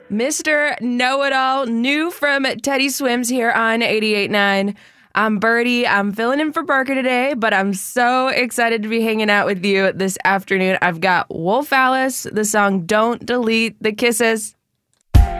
Mr. Know-It-All, new from Teddy Swims here on 88.9. I'm Birdie. I'm filling in for Parker today, but I'm so excited to be hanging out with you this afternoon. I've got Wolf Alice, the song Don't Delete the Kisses.